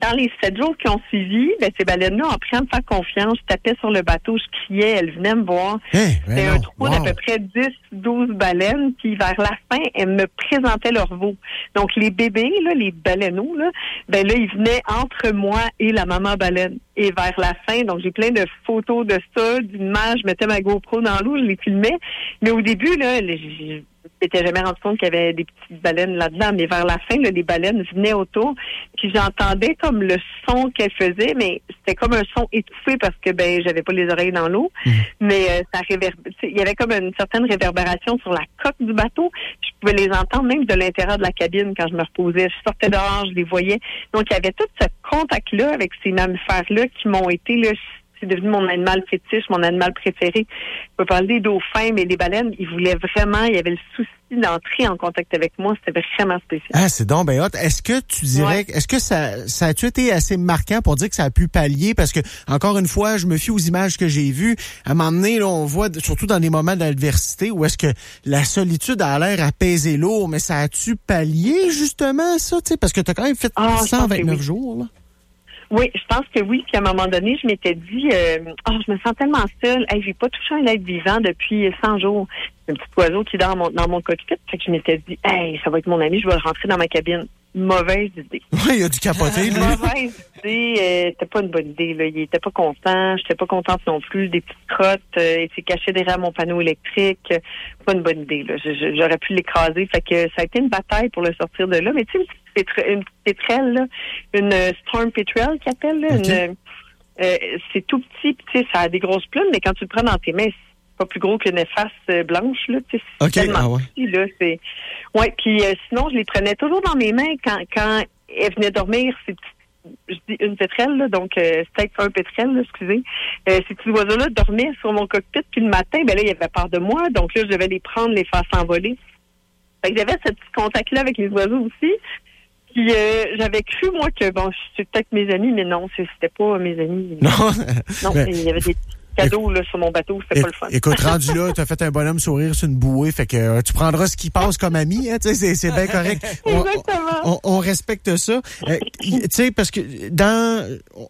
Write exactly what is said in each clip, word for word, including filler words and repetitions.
dans les sept jours qui ont suivi, ben, ces baleines-là ont pris à me faire confiance. Je tapais sur le bateau, je criais, elles venaient me voir. Hey, C'était non. un trou Wow. d'à peu près dix douze baleines. Puis vers la fin, elles me présentaient leurs veaux. Donc les bébés, là, les baleineaux, là, ben là, ils venaient entre moi et la maman baleine. Et vers la fin, donc j'ai plein de photos de ça, d'images. Je mettais ma GoPro dans l'eau, je les filmais. Mais au début, là, je m'étais jamais rendu compte qu'il y avait des petites baleines là-dedans. Mais vers la fin, là, les baleines venaient autour. Puis j'entendais comme le son qu'elles faisaient, mais c'était comme un son étouffé parce que ben j'avais pas les oreilles dans l'eau. Mmh. Mais euh, ça réverb... il y avait comme une certaine réverbération sur la coque du bateau. Je pouvais les entendre même de l'intérieur de la cabine quand je me reposais. Je sortais dehors, je les voyais. Donc il y avait tout ce contact-là avec ces mammifères-là qui m'ont été là. C'est devenu mon animal fétiche, mon animal préféré. Je peux parler des dauphins, mais les baleines, ils voulaient vraiment, il y avait le souci d'entrer en contact avec moi. C'était vraiment spécial. Ah, c'est donc ben hot. Est-ce que tu dirais, ouais. est-ce que ça, ça a-tu été assez marquant pour dire que ça a pu pallier? Parce que, encore une fois, je me fie aux images que j'ai vues. À un moment donné, là, on voit, surtout dans des moments d'adversité, où est-ce que la solitude a l'air à peser lourd, mais ça a-tu pallié, justement, ça, tu sais? Parce que t'as quand même fait ah, cent vingt-neuf oui. jours, là. Oui, je pense que oui. Puis à un moment donné, je m'étais dit, euh, oh, je me sens tellement seule. Hey, j'ai pas touché un être vivant depuis cent jours. Un petit oiseau qui dort dans mon, dans mon cockpit. Fait que je m'étais dit, hey, ça va être mon ami, je vais rentrer dans ma cabine. Mauvaise idée. Oui, il a dû capoter, lui. Mauvaise idée. Euh, c'était pas une bonne idée, là. Il était pas content. J'étais pas contente non plus. Des petites crottes. Euh, il s'est caché derrière mon panneau électrique. Pas une bonne idée, là. Je, je, j'aurais pu l'écraser. Fait que ça a été une bataille pour le sortir de là. Mais tu sais, une petite, une petite pétrelle, là. Une storm petrel qu'ils appellent, là. Okay. Une, euh, c'est tout petit. Tu sais, ça a des grosses plumes, mais quand tu le prends dans tes mains, pas plus gros qu'une efface blanche, là. Tu sais, c'est okay, tellement ah ouais. petit, là. C'est... Ouais, puis euh, sinon, je les prenais toujours dans mes mains quand, quand elles venaient dormir. C'est, je dis une pétrelle, là, donc euh, c'est peut-être un pétrel, là, excusez. Euh, ces petits oiseaux-là dormaient sur mon cockpit, puis le matin, ben là, il y avait peur de moi. Donc là, je devais les prendre, les faire s'envoler. Fait que j'avais ce petit contact-là avec les oiseaux aussi. Puis euh, j'avais cru, moi, que bon, c'était peut-être mes amis, mais non, c'était pas mes amis. Non. Non, mais... il y avait des cadeau là, sur mon bateau, c'était é- pas le fun. Écoute, rendu là, t'as fait un bonhomme sourire sur une bouée, fait que euh, tu prendras ce qui passe comme ami, hein, tu sais, c'est, c'est bien correct. On, Exactement. On, on respecte ça. Euh, tu sais, parce que dans,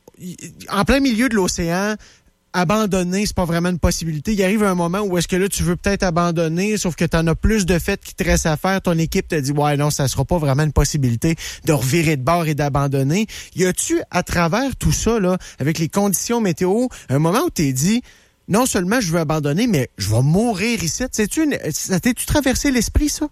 en plein milieu de l'océan, abandonner, c'est pas vraiment une possibilité. Il arrive un moment où est-ce que là, tu veux peut-être abandonner, sauf que t'en as plus de fait qui te reste à faire. Ton équipe te dit, ouais, non, ça sera pas vraiment une possibilité de revirer de bord et d'abandonner. Y a-tu, à travers tout ça, là, avec les conditions météo, un moment où t'es dit, non seulement je veux abandonner, mais je vais mourir ici. Sais-tu, une, ça t'es-tu traversé l'esprit, ça?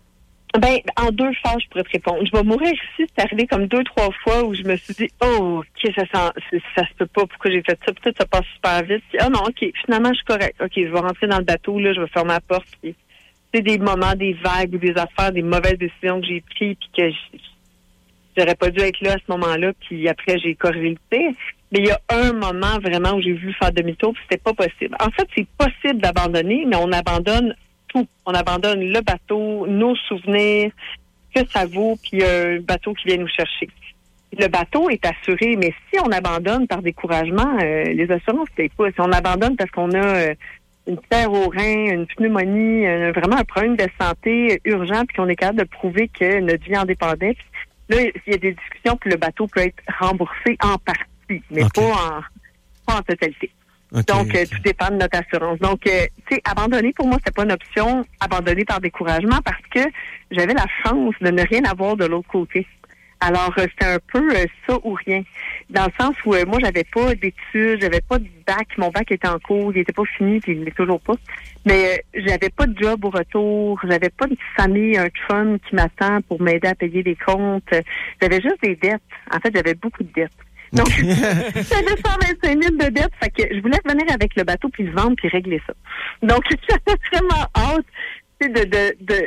Ben, en deux phases, je pourrais te répondre. Je vais mourir ici, c'est arrivé comme deux, trois fois où je me suis dit, oh, ok, ça sent, ça se peut pas, pourquoi j'ai fait ça? Peut-être ça passe super vite. Puis, oh non, ok, finalement, je suis correct. Ok, je vais rentrer dans le bateau, là, je vais fermer la porte. Puis, c'est des moments, des vagues ou des affaires, des mauvaises décisions que j'ai prises, puis que j'aurais pas dû être là à ce moment-là, puis après, j'ai corrigé le tir. Mais il y a un moment vraiment où j'ai voulu faire demi-tour, puis c'était pas possible. En fait, c'est possible d'abandonner, mais on abandonne tout. On abandonne le bateau, nos souvenirs, que ça vaut, puis un bateau qui vient nous chercher. Le bateau est assuré, mais si on abandonne par découragement, euh, les assurances ne payent pas. Si on abandonne parce qu'on a euh, une terre au rein, une pneumonie, euh, vraiment un problème de santé urgent, puis qu'on est capable de prouver que notre vie en dépendait, puis là, il y a des discussions, puis le bateau peut être remboursé en partie, mais okay. pas, en, pas en totalité. Okay, Donc, okay. Euh, tout dépend de notre assurance. Donc, euh, tu sais, abandonner, pour moi, c'était pas une option, abandonner par découragement, parce que j'avais la chance de ne rien avoir de l'autre côté. Alors, euh, c'était un peu euh, ça ou rien. Dans le sens où euh, moi, j'avais pas d'études, j'avais pas de bac, mon bac était en cours, il était pas fini, puis il l'est toujours pas. Mais euh, j'avais pas de job au retour, j'avais pas de famille, un chum qui m'attend pour m'aider à payer des comptes. J'avais juste des dettes. En fait, j'avais beaucoup de dettes. Donc, j'avais cent vingt-cinq mille de dettes, fait que je voulais venir avec le bateau puis le vendre puis régler ça. Donc, j'avais vraiment hâte, tu sais, de, de, de,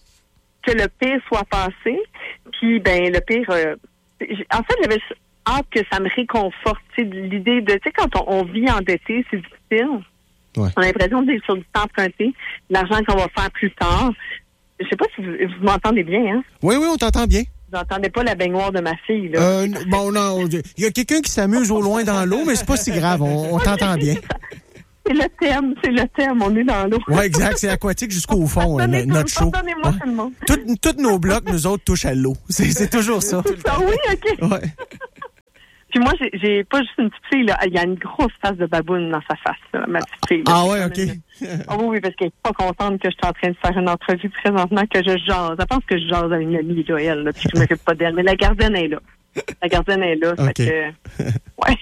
que le pire soit passé. Puis, ben, le pire, euh, en fait, j'avais hâte que ça me réconforte, tu sais, l'idée de, tu sais, quand on, on vit endetté, c'est difficile. Ouais. On a l'impression de vivre sur du temps emprunté, l'argent qu'on va faire plus tard. Je sais pas si vous, vous m'entendez bien, hein? Oui, oui, on t'entend bien. Vous n'entendez pas la baignoire de ma fille, là? Euh, bon, non, il y a quelqu'un qui s'amuse au loin dans l'eau, mais c'est pas si grave, on, on t'entend bien. C'est le thème, c'est le thème, on est dans l'eau. Oui, exact, c'est aquatique jusqu'au fond, euh, notre show. Pardonnez-moi tout le monde. Tous nos blocs, nous autres, touchent à l'eau. C'est, c'est toujours ça. C'est ça, oui, OK. Ouais. Puis moi, j'ai, j'ai pas juste une petite fille, là. Il y a une grosse face de baboune dans sa face, là, ma petite fille. Là. Ah ouais, OK. Ah oui, oui, parce qu'elle est pas contente que je suis en train de faire une entrevue présentement, que je jase. Elle pense que je jase avec une amie, là, elle, là, puis je m'occupe pas d'elle. Mais la gardienne est là. La gardienne est là, OK. fait que... Ouais.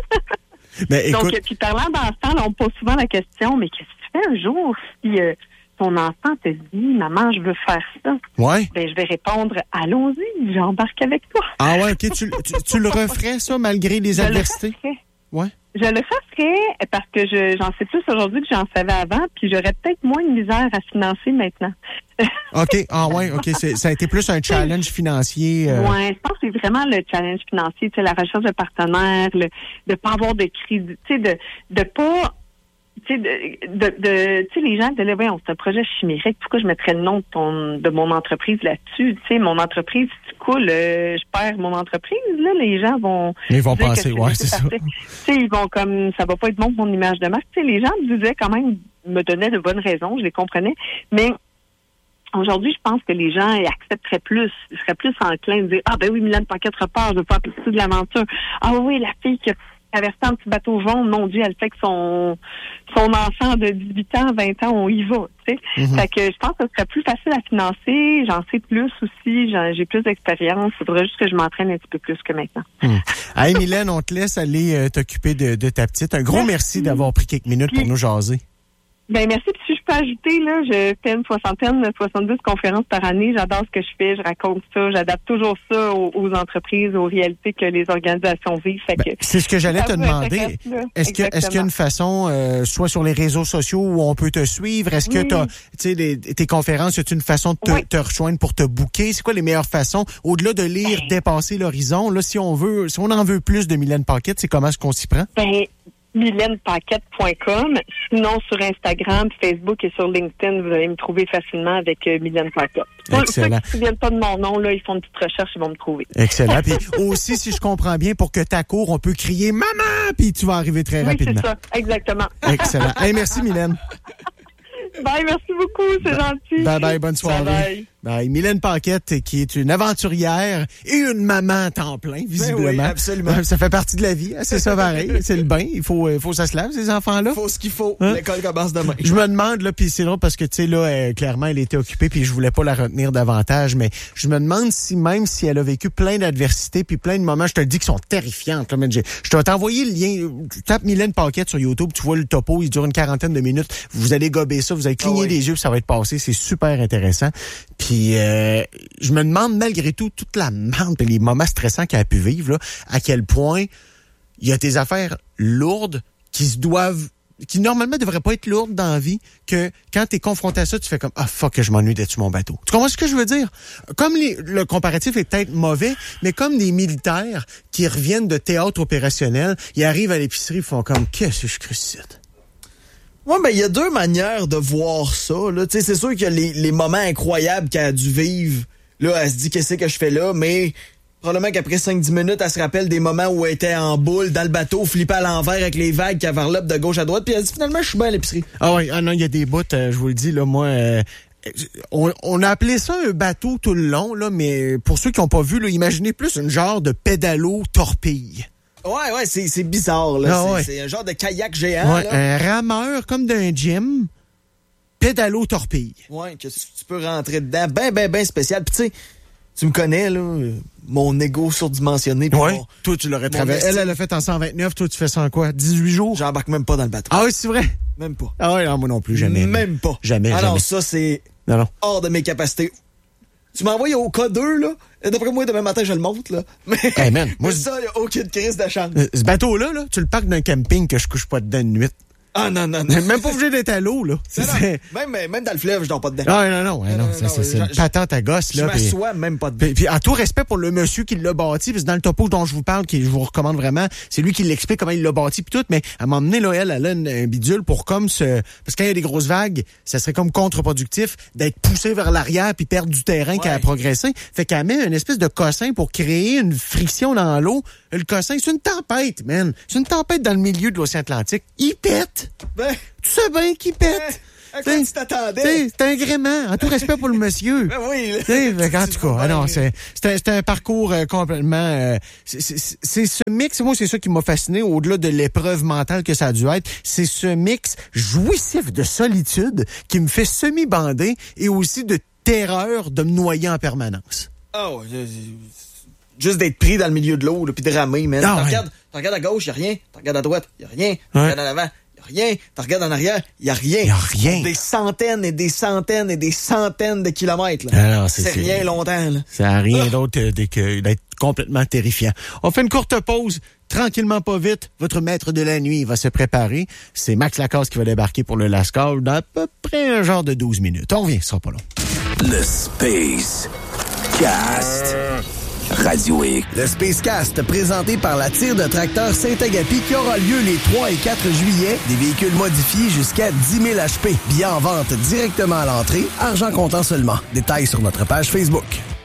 Ben, écoute... Donc, puis parlant d'enfants, là, on me pose souvent la question, mais qu'est-ce que tu fais un jour si euh, ton enfant te dit, maman, je veux faire ça? Ouais. Ben, je vais répondre, allons-y, j'embarque avec toi. Ah ouais, OK. Tu, tu, tu le referais, ça, malgré les je adversités? Le referais. Ouais. Je le ferais parce que je, j'en sais plus aujourd'hui que j'en savais avant, puis j'aurais peut-être moins de misère à financer maintenant. OK. Ah ouais, OK. C'est, ça a été plus un challenge financier. Euh... Oui, je pense que c'est vraiment le challenge financier, tu sais, la recherche de partenaires, le, de pas avoir de crédit, tu sais, de, de pas... Tu sais, de, de, de tu sais, les gens disaient, voyons, c'est un projet chimérique, pourquoi je mettrais le nom de ton, de mon entreprise là-dessus? Tu sais, mon entreprise, si tu coules, euh, je perds mon entreprise, là, les gens vont... Ils vont penser, ouais, c'est ça. Tu sais, ils vont comme, ça va pas être bon pour mon image de marque. Tu sais, les gens me disaient quand même, me donnaient de bonnes raisons, je les comprenais, mais aujourd'hui, je pense que les gens accepteraient plus, ils seraient plus enclins de dire, ah ben oui, Mylène Paquette repart, je veux faire partie de l'aventure. Ah oui, la fille qui a traversé un petit bateau jaune, mon Dieu, elle fait que son son enfant de dix-huit ans, vingt ans, on y va, tu sais. Mm-hmm. Fait que je pense que ce serait plus facile à financer, j'en sais plus aussi, j'en, j'ai plus d'expérience, il faudrait juste que je m'entraîne un petit peu plus que maintenant. Mm. Hey Mylène, on te laisse aller euh, t'occuper de, de ta petite. Un gros merci, merci d'avoir pris quelques minutes Puis, pour nous jaser. Ben merci. Puis si je peux ajouter, là, je fais une soixantaine, soixante-dix conférences par année. J'adore ce que je fais, je raconte ça, j'adapte toujours ça aux, aux entreprises, aux réalités que les organisations vivent. Fait que, ben, c'est ce que j'allais te demander. Est-ce que est-ce qu'il y a une façon, euh, soit sur les réseaux sociaux où on peut te suivre? Est-ce que oui. t'as, tu sais, les, tes conférences, c'est une façon de te, oui. te rejoindre pour te booker? C'est quoi les meilleures façons? Au-delà de lire, ben, dépasser l'horizon, là, si on veut, si on en veut plus de Mylène Paquette, c'est comment est-ce qu'on s'y prend? Ben, mylène paquette point com. Sinon, sur Instagram, Facebook et sur LinkedIn, vous allez me trouver facilement avec euh, Mylène Paquette. Excellent. Ceux qui ne viennent pas de mon nom, là, ils font une petite recherche, ils vont me trouver. Excellent. Puis aussi, si je comprends bien, pour que ta cour, on peut crier « Maman », puis tu vas arriver très oui, rapidement. Oui, c'est ça. Exactement. Excellent. Hey, merci, Mylène. Bye, merci beaucoup, c'est bye, gentil. Bye bye, bonne soirée. Bye bye. Bye. Mylène Paquette, qui est une aventurière et une maman à temps plein, visiblement. Ben oui, absolument. Ça fait partie de la vie, hein? C'est ça pareil. C'est le bain. Il faut, il faut ça se lave, ces enfants-là. Il faut ce qu'il faut. Hein? L'école commence demain. Je me demande, là, puis c'est drôle parce que, tu sais, là, euh, clairement, elle était occupée puis je voulais pas la retenir davantage, mais je me demande si même si elle a vécu plein d'adversités puis plein de moments, je te le dis, qui sont terrifiantes, là, mais je, je dois t'envoyer le lien. Tu tapes Mylène Paquette sur YouTube, tu vois le topo, il dure une quarantaine de minutes. Vous allez gober ça, vous allez cligner oh oui. les yeux, puis ça va être passé. C'est super intéressant. Puis, euh, je me demande malgré tout, toute la merde et les moments stressants qu'elle a pu vivre, là, à quel point il y a des affaires lourdes qui se doivent, qui normalement devraient pas être lourdes dans la vie, que quand t'es confronté à ça, tu fais comme, ah, fuck, que je m'ennuie d'être sur mon bateau. Tu comprends ce que je veux dire? Comme les, le comparatif est peut-être mauvais, mais comme des militaires qui reviennent de théâtre opérationnel, ils arrivent à l'épicerie, ils font comme, qu'est-ce que je crucite? Ouais, ben, il y a deux manières de voir ça, là. Tu sais, c'est sûr qu'il y a les, les moments incroyables qu'elle a dû vivre. Là, elle se dit, qu'est-ce que je fais là? Mais, probablement qu'après cinq dix minutes, elle se rappelle des moments où elle était en boule, dans le bateau, flippée à l'envers avec les vagues qui enveloppent de gauche à droite. Puis elle dit, finalement, je suis bien à l'épicerie. Ah oui, ah non, il y a des bouts, euh, je vous le dis, là, moi, euh, on, on a appelé ça un bateau tout le long, là, mais pour ceux qui n'ont pas vu, là, imaginez plus une genre de pédalo-torpille. Ouais, ouais, c'est, c'est bizarre, là. Ah, c'est, ouais. c'est un genre de kayak géant, ouais, là. Un rameur comme d'un gym, pédalo-torpille. Ouais, que tu peux rentrer dedans. Ben, ben, ben spécial. Puis tu sais, tu me connais, là, mon ego surdimensionné. Ouais, mon, toi, tu l'aurais traversé. Elle, elle l'a fait en cent vingt-neuf, toi, tu fais ça en quoi? dix-huit jours? J'embarque même pas dans le bateau. Ah oui, c'est vrai? Même pas. Ah oui, non, moi non plus, jamais. Même pas. Jamais, Alors, jamais. ça, c'est non, non. hors de mes capacités. Tu m'envoies au K deux, là. Et d'après moi, demain matin, je le monte, là. Mais, hey man, moi, mais ça, il n'y a aucune crise de chance. Ce bateau-là, là, tu le parques d'un camping que je couche pas dedans de nuit. Ah non, non, non. Même pas obligé d'être à l'eau, là. Non, non. Même, même dans le fleuve, je dors pas dedans. Ah, non, non, non, non, non, ça, non, c'est, c'est je, une patente à gosse, là. Je m'assois même pas dedans. Puis, puis en tout respect pour le monsieur qui l'a bâti, parce que dans le topo dont je vous parle, qui je vous recommande vraiment, c'est lui qui l'explique comment il l'a bâti puis tout, mais à un moment donné, là, elle, elle a une, un bidule pour comme se... Parce que quand il y a des grosses vagues, ça serait comme contre-productif d'être poussé vers l'arrière puis perdre du terrain ouais. qu'elle a progressé. Fait qu'elle met une espèce de cossin pour créer une friction dans l'eau. Le cossin, c'est une tempête, man. C'est une tempête dans le milieu de l'océan Atlantique. Il pète! Ben... Tu sais bien qu'il pète. À quoi tu t'attendais? C'est un gréement. En tout respect pour le monsieur. Ben oui. Là, t'sais, en tout cas, ah non, c'est c'est un, un parcours euh, complètement... Euh, c'est, c'est, c'est ce mix, moi, c'est ça qui m'a fasciné, au-delà de l'épreuve mentale que ça a dû être. C'est ce mix jouissif de solitude qui me fait semi-bander et aussi de terreur de me noyer en permanence. Oh, juste d'être pris dans le milieu de l'eau, puis de ramer, man. Ah, t'en, ouais. regardes, t'en regardes à gauche, y a rien. T'en regardes à droite, y a rien. T'en Ouais. regardes en avant, y a rien. T'en regardes en arrière, y a rien. Y a rien. Des centaines et des centaines et des centaines de kilomètres, là. Alors, c'est, c'est, c'est rien longtemps, là. Ça n'a rien Ah. d'autre euh, que d'être complètement terrifiant. On fait une courte pause. Tranquillement, pas vite, votre maître de la nuit va se préparer. C'est Max Lacasse qui va débarquer pour le Last Call dans à peu près un genre de douze minutes. On revient, ce sera pas long. Le Space Cast. Radio X. Le Spacecast, présenté par la tire de tracteur Saint-Agapi, qui aura lieu les trois et quatre juillet. Des véhicules modifiés jusqu'à dix mille H P. Billets en vente directement à l'entrée. Argent comptant seulement. Détails sur notre page Facebook.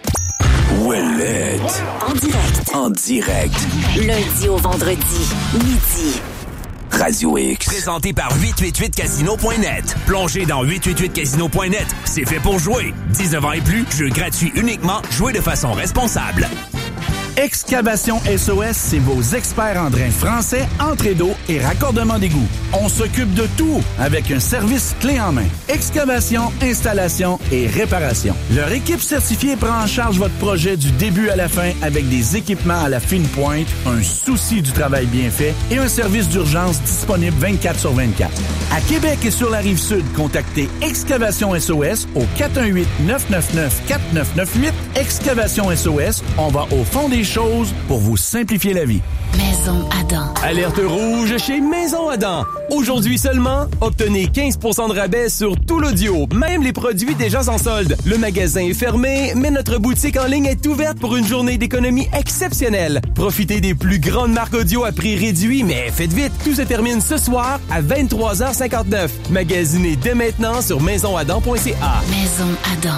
Ouellette. En direct. En direct. Lundi au vendredi, midi. Radio X. Présenté par huit cent quatre-vingt-huit casino point net. Plongez dans huit cent quatre-vingt-huit casino point net. C'est fait pour jouer. dix-neuf ans et plus, jeu gratuit uniquement, jouez de façon responsable. Excavation S O S, c'est vos experts en drains français, entrée d'eau et raccordement d'égout. On s'occupe de tout avec un service clé en main. Excavation, installation et réparation. Leur équipe certifiée prend en charge votre projet du début à la fin avec des équipements à la fine pointe, un souci du travail bien fait et un service d'urgence disponible vingt-quatre sur vingt-quatre. À Québec et sur la Rive-Sud, contactez Excavation S O S au quatre un huit, neuf neuf neuf, quatre neuf neuf huit. Excavation S O S, on va au fond des choses pour vous simplifier la vie. Maison Adam. Alerte rouge chez Maison Adam. Aujourd'hui seulement, obtenez quinze pour cent de rabais sur tout l'audio, même les produits déjà en solde. Le magasin est fermé, mais notre boutique en ligne est ouverte pour une journée d'économie exceptionnelle. Profitez des plus grandes marques audio à prix réduit, mais faites vite, tout se termine ce soir à vingt-trois heures cinquante-neuf. Magasinez dès maintenant sur maison adam point c a. Maison Adam.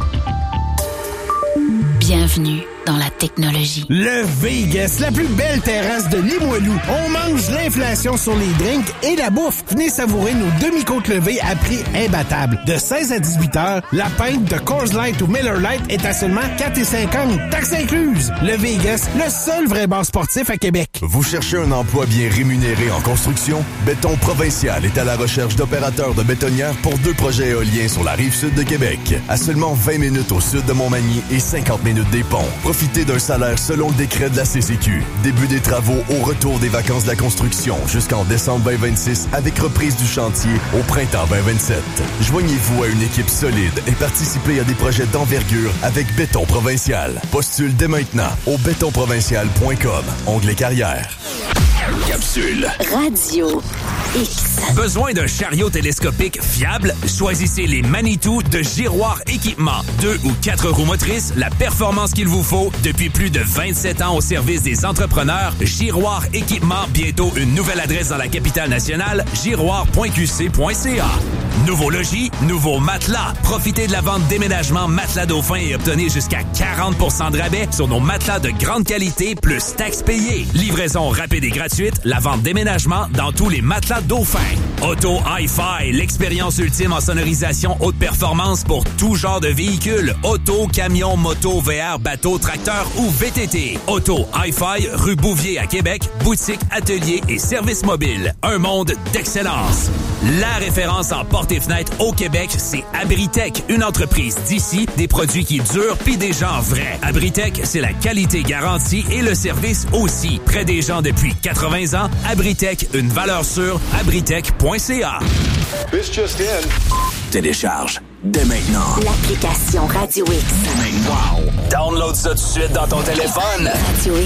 Bienvenue dans la technologie. Le Vegas, la plus belle terrasse de Limoilou. On mange l'inflation sur les drinks et la bouffe. Venez savourer nos demi-côtes levées à prix imbattable. De seize à dix-huit heures, la pinte de Coors Light ou Miller Lite est à seulement quatre cinquante, taxes incluses. Le Vegas, le seul vrai bar sportif à Québec. Vous cherchez un emploi bien rémunéré en construction? Béton Provincial est à la recherche d'opérateurs de bétonnières pour deux projets éoliens sur la rive sud de Québec. À seulement vingt minutes au sud de Montmagny et cinquante minutes des ponts. Profitez d'un salaire selon le décret de la C C Q. Début des travaux au retour des vacances de la construction jusqu'en décembre vingt vingt-six avec reprise du chantier au printemps vingt vingt-sept. Joignez-vous à une équipe solide et participez à des projets d'envergure avec Béton Provincial. Postule dès maintenant au béton provincial point com. Onglet carrière. Capsule. Radio X. Besoin d'un chariot télescopique fiable? Choisissez les Manitou de Giroir Équipement. Deux ou quatre roues motrices, la performance qu'il vous faut depuis plus de vingt-sept ans au service des entrepreneurs. Giroir Équipement, bientôt une nouvelle adresse dans la capitale nationale, giroir point q c point c a. Nouveau logis, nouveau matelas. Profitez de la vente déménagement Matelas Dauphin et obtenez jusqu'à quarante pour cent de rabais sur nos matelas de grande qualité plus taxes payées. Livraison rapide et gratuite, la vente déménagement dans tous les matelas Dauphin. Auto Hi-Fi, l'expérience ultime en sonorisation haute performance pour tout genre de véhicules. Auto, camion, moto, V R, bateau, tracteur ou V T T. Auto Hi-Fi, rue Bouvier à Québec, boutique, atelier et service mobile. Un monde d'excellence. La référence en porte et fenêtres au Québec, c'est Abritech, une entreprise d'ici, des produits qui durent pis des gens vrais. Abritech, c'est la qualité garantie et le service aussi. Près des gens depuis quatre-vingts ans, Abritech, une valeur sûre, abritech point c a. This just in. Télécharge dès maintenant. L'application Radio X. Wow! Download ça tout de suite dans ton téléphone. Radio